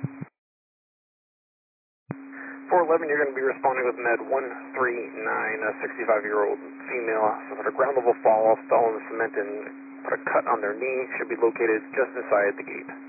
411, you're going to be responding with med 139, a 65-year-old female, suffered a ground level fall off, fell in the cement and put a cut on their knee, should be located just inside the gate.